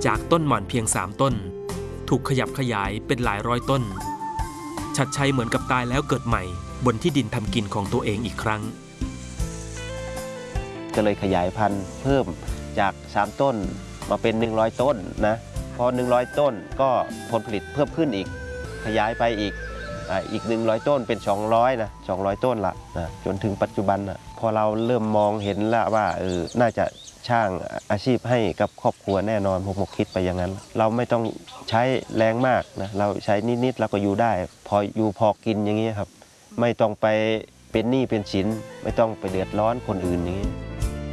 จากต้นหม่อนเพียง3ต้นถูกขยับขยายเป็นหลายร้อยต้นชัดชัยเหมือนกับตายแล้วเกิดใหม่บนที่ดินทำกินของตัวเองอีกครั้งก็เลยขยายพันธุ์เพิ่มจาก3ต้นมาเป็น100ต้นนะพอ100ต้นก็ผลผลิตเพิ่มขึ้นอีกขยายไปอีก100ต้นเป็น200นะ200ต้นละนะจนถึงปัจจุบันนะพอเราเริ่มมองเห็นแล้วว่าน่าจะช่างอาชีพให้กับครอบครัวแน่นอนผมคิดไปอย่างนั้นเราไม่ต้องใช้แรงมากนะเราใช้นิดๆเราก็อยู่ได้พออยู่พอกินอย่างนี้ครับไม่ต้องไปเป็นหนี้เป็นสินไม่ต้องไปเดือดร้อนคนอื่นอย่างนี้